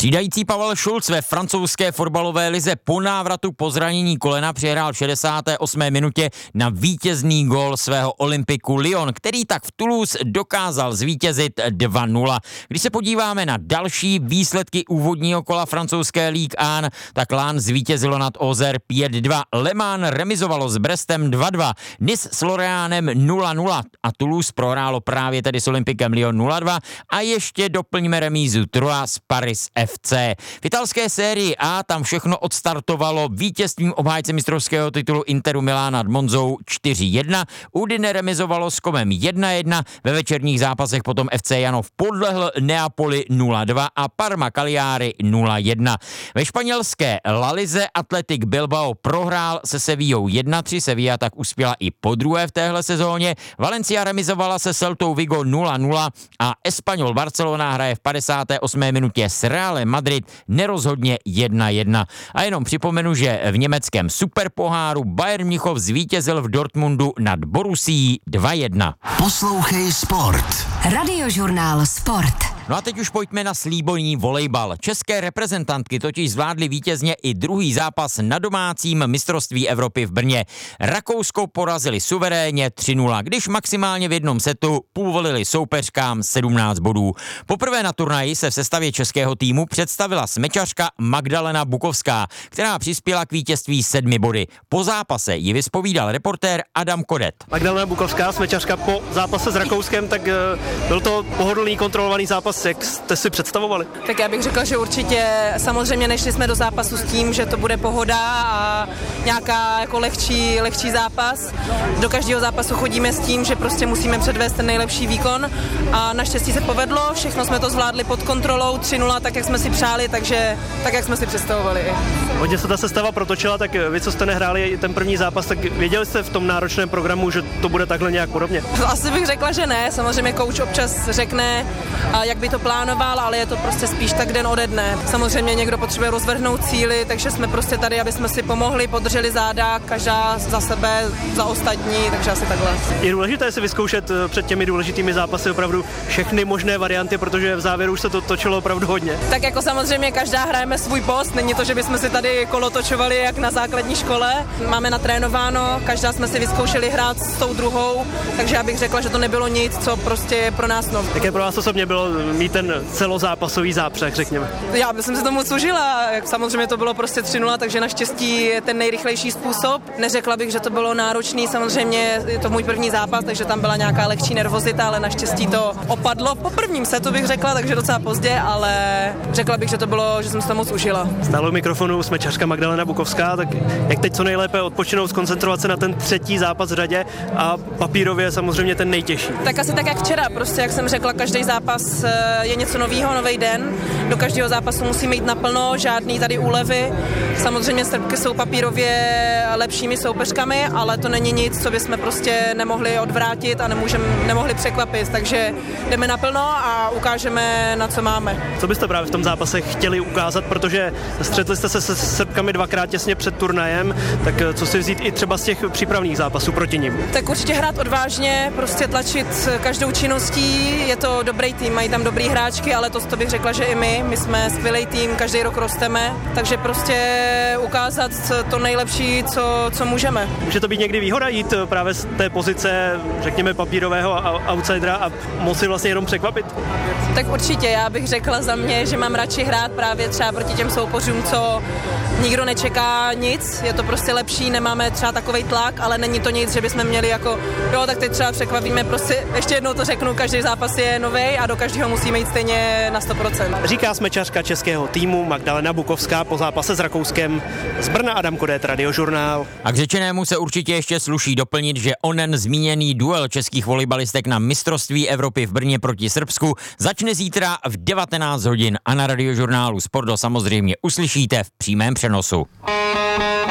Střídající Pavel Schulz ve francouzské fotbalové lize po návratu po zranění kolena přihrál v 68. minutě na vítězný gól svého Olympiku Lyon, který tak v Toulouse dokázal zvítězit 2-0. Když se podíváme na další výsledky úvodního kola francouzské Ligue 1, tak Lens zvítězilo nad Auxerre 5-2, Le Mans remizovalo s Brestem 2-2, Nice s Lorianem 0-0 a Toulouse prohrálo právě tedy s Olympikem Lyon 0-2 a ještě doplňme remízu Troyes s Paris FC. V italské sérii A tam všechno odstartovalo vítězstvím obhájce mistrovského titulu Interu Milán nad Monzou 4-1, Udine remizovalo s Komem 1-1, ve večerních zápasech potom FC Janov podlehl Neapoli 0-2 a Parma Cagliari 0-1. Ve španělské La Lize Athletic Bilbao prohrál se Sevillou 1-3, Sevilla tak uspěla i po druhé v téhle sezóně, Valencia remizovala se Celtou Vigo 0-0 a Espanyol Barcelona hraje v 58. minutě s Realem Madrid nerozhodně 1-1. A jenom připomenu, že v německém superpoháru Bayern Mnichov zvítězil v Dortmundu nad Borussií 2-1. Poslouchej Sport. Radiožurnál Sport. No a teď už pojďme na slíbojní volejbal. České reprezentantky totiž zvládly vítězně i druhý zápas na domácím mistrovství Evropy v Brně. Rakousko porazili suverénně 3-0, když maximálně v jednom setu povolili soupeřkám 17 bodů. Poprvé na turnaji se v sestavě českého týmu představila smečařka Magdalena Bukovská, která přispěla k vítězství 7 body. Po zápase ji vyspovídal reportér Adam Kodet. Magdalena Bukovská, smečařka po zápase s Rakouskem, tak byl to pohodlný, kontrolovaný zápas. Jak jste si představovali? Tak já bych řekla, že určitě samozřejmě nešli jsme do zápasu s tím, že to bude pohoda a nějaká jako lehčí zápas. Do každého zápasu chodíme s tím, že prostě musíme předvést ten nejlepší výkon a naštěstí se povedlo, všechno jsme to zvládli pod kontrolou, 3-0, tak jak jsme si přáli, takže tak jak jsme si představovali. Hodně se ta sestava protočila, tak vy, co jste nehráli ten první zápas, tak věděli jste v tom náročném programu, že to bude takhle nějak podobně? Asi bych řekla, že ne, samozřejmě kouč občas řekne, jak by to plánoval, ale je to prostě spíš tak den ode dne. Samozřejmě někdo potřebuje rozvrhnout cíly, takže jsme prostě tady, aby jsme si pomohli, podrželi záda, každá za sebe, za ostatní, takže asi takhle. Je důležité si vyzkoušet před těmi důležitými zápasy opravdu všechny možné varianty, protože v závěru už se to točilo opravdu hodně. Tak jako samozřejmě každá hrajeme svůj post, není to, že bychom si tady kolotočovali jak na základní škole. Máme natrénováno, každá jsme si vyzkoušeli hrát s tou druhou, takže já bych řekla, že to nebylo nic, co prostě je pro nás nové. Jaké pro vás osobně bylo mít ten celozápasový zápřeh, řekněme? Já jsem si to moc užila, samozřejmě to bylo prostě 3-0, takže naštěstí je ten nejrychlejší způsob. Neřekla bych, že to bylo náročný, samozřejmě je to můj první zápas, takže tam byla nějaká lehčí nervozita, ale naštěstí to opadlo. Po prvním setu bych řekla, takže docela pozdě, ale řekla bych, že to bylo, že jsem si to moc užila. Stále u mikrofonu smečařka Magdalena Bukovská, tak jak teď co nejlépe odpočinout, skoncentrovat se na ten třetí zápas v řadě a papírově samozřejmě ten nejtěžší? Tak asi tak jak včera, prostě jak jsem řekla, každý zápas je něco novýho, nový den. Do každého zápasu musíme jít naplno, žádný tady úlevy. Samozřejmě Srbky jsou papírově lepšími soupeřkami, ale to není nic, co bychom prostě nemohli odvrátit a nemohli překvapit, takže jdeme naplno a ukážeme, na co máme. Co byste právě v tom zápase chtěli ukázat, protože střetli jste se se Srbkami dvakrát těsně před turnajem, tak co si vzít i třeba z těch přípravných zápasů proti nim? Tak určitě hrát odvážně, prostě tlačit každou činností, je to dobrý tým, mají tam dobrý hráčky, ale to bych řekla, že i my jsme skvělý tým, každý rok rosteme, takže prostě ukázat to nejlepší, co můžeme. Může to být někdy výhoda jít právě z té pozice, řekněme, papírového outsidera a moci vlastně jenom překvapit? Tak určitě, já bych řekla za mě, že mám radši hrát právě třeba proti těm soupeřům, co nikdo nečeká nic, je to prostě lepší, nemáme třeba takovej tlak, ale není to nic, že bychom měli jako, jo, tak teď třeba překvapíme, prostě ještě jednou to řeknu, každý zápas je novej a do každého musíme jít stejně na 100%. Říká smečařka českého týmu Magdalena Bukovská po zápase s Rakouskem. Z Brna Adam Kodet, Radiožurnál. A k řečenému se určitě ještě sluší doplnit, že onen zmíněný duel českých volejbalistek na mistrovství Evropy v Brně proti Srbsku začne zítra v 19 hodin a na Radiožurnálu Sport samozřejmě uslyšíte v přímém přenosu.